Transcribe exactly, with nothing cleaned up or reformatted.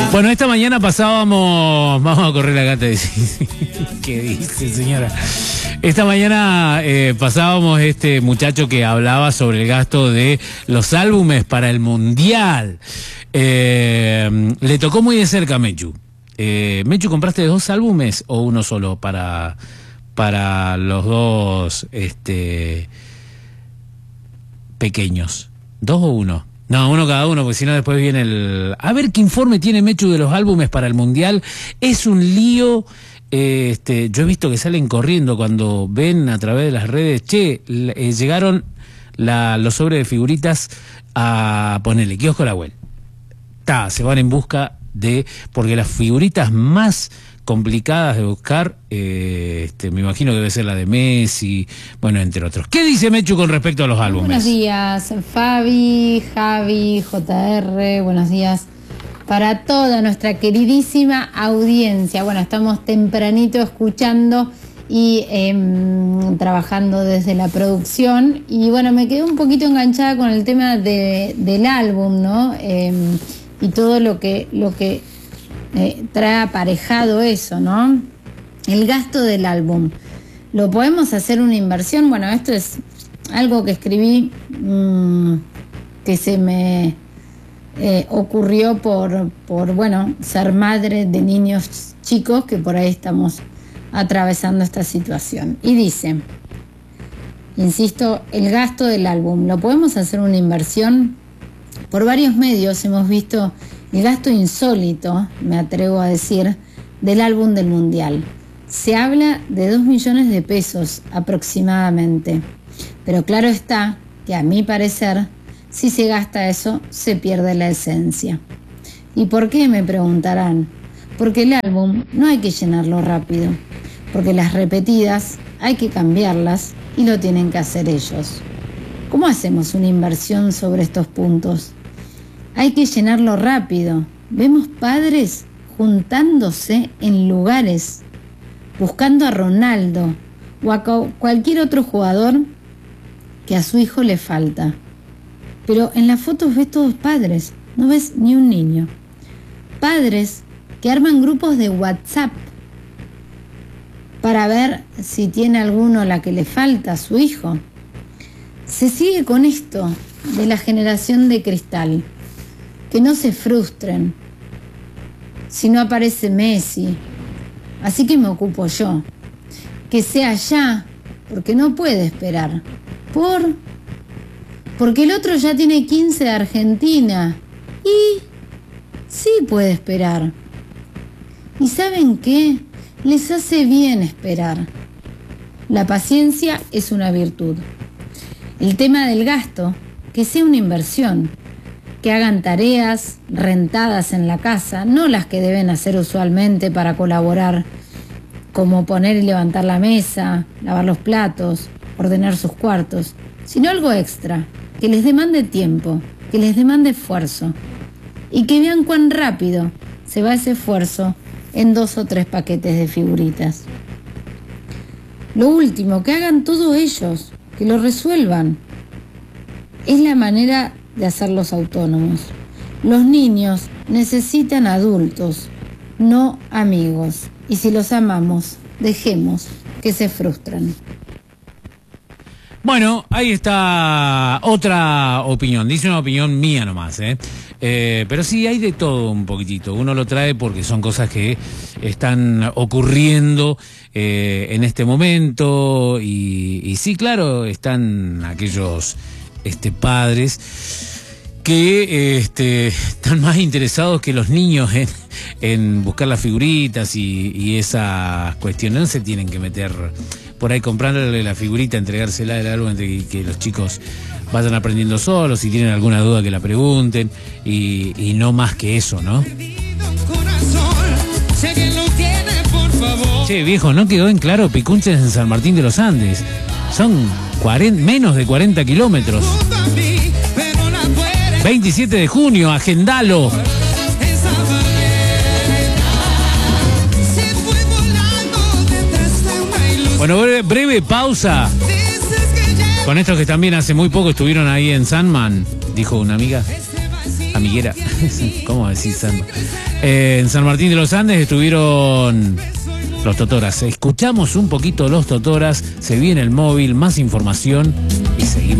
Bueno, esta mañana pasábamos... Vamos a correr la gata. ¿Qué dice, señora? Esta mañana eh, pasábamos este muchacho que hablaba sobre el gasto de los álbumes para el Mundial. Eh, le tocó muy de cerca a Mechu. Eh, Mechu, ¿compraste dos álbumes o uno solo para, para los dos este, pequeños? ¿Dos o uno? No, uno cada uno, porque si no después viene el... A ver qué informe tiene Mechu de los álbumes para el Mundial. Es un lío. Eh, este, yo he visto que salen corriendo cuando ven a través de las redes, che, eh, llegaron la, los sobres de figuritas a ponerle kiosco la web. Ta, se van en busca de... Porque las figuritas más complicadas de buscar, eh, este, me imagino que debe ser la de Messi, bueno, entre otros. ¿Qué dice Mechu con respecto a los álbumes? Buenos días, Fabi, Javi, J R, buenos días para toda nuestra queridísima audiencia. Bueno, estamos tempranito escuchando y eh, trabajando desde la producción. Y bueno, me quedé un poquito enganchada con el tema de, del álbum, ¿no? Eh, y todo lo que, lo que eh, trae aparejado eso, ¿no? El gasto del álbum. ¿Lo podemos hacer una inversión? Bueno, esto es algo que escribí mmm, que se me... Eh, ocurrió por, por, bueno, ser madre de niños chicos que por ahí estamos atravesando esta situación. Y dice, insisto, el gasto del álbum, ¿lo podemos hacer una inversión? Por varios medios hemos visto el gasto insólito, me atrevo a decir, del álbum del Mundial. Se habla de dos millones de pesos aproximadamente, pero claro está que a mi parecer, si se gasta eso, se pierde la esencia. ¿Y por qué? Me preguntarán. Porque el álbum no hay que llenarlo rápido, porque las repetidas hay que cambiarlas y lo tienen que hacer ellos. ¿Cómo hacemos una inversión sobre estos puntos? Hay que llenarlo rápido. Vemos padres juntándose en lugares, buscando a Ronaldo o a cualquier otro jugador que a su hijo le falta. Pero en las fotos ves todos padres, no ves ni un niño. Padres que arman grupos de WhatsApp para ver si tiene alguno la que le falta a su hijo. Se sigue con esto de la generación de cristal. Que no se frustren si no aparece Messi. Así que me ocupo yo. Que sea ya, porque no puede esperar. Por... Porque el otro ya tiene quince de Argentina y sí puede esperar. ¿Y saben qué? Les hace bien esperar. La paciencia es una virtud. El tema del gasto, que sea una inversión, que hagan tareas rentadas en la casa, no las que deben hacer usualmente para colaborar, como poner y levantar la mesa, lavar los platos, ordenar sus cuartos, sino algo extra, que les demande tiempo, que les demande esfuerzo y que vean cuán rápido se va ese esfuerzo en dos o tres paquetes de figuritas. Lo último, que hagan todos ellos, que lo resuelvan. Es la manera de hacerlos autónomos. Los niños necesitan adultos, no amigos. Y si los amamos, dejemos que se frustran. Bueno, ahí está otra opinión, dice una opinión mía nomás, ¿eh? Eh, pero sí, hay de todo un poquitito, uno lo trae porque son cosas que están ocurriendo eh, en este momento y, y sí, claro, están aquellos este, padres que este, están más interesados que los niños en, en buscar las figuritas y, y esas cuestiones, no se tienen que meter... por ahí comprándole la figurita, entregársela del álbum, y que los chicos vayan aprendiendo solos, si tienen alguna duda que la pregunten, y, y no más que eso, ¿no? Che, viejo, ¿no quedó en claro Picunches en San Martín de los Andes? Son cuarenta, menos de cuarenta kilómetros. veintisiete de junio, agendalo. Bueno, breve, breve pausa con estos que también hace muy poco estuvieron ahí en Sandman, dijo una amiga. amiguera. ¿Cómo decís, Sandra? Eh, en San Martín de los Andes estuvieron los Totoras. Escuchamos un poquito los Totoras, se viene el móvil, más información y seguimos.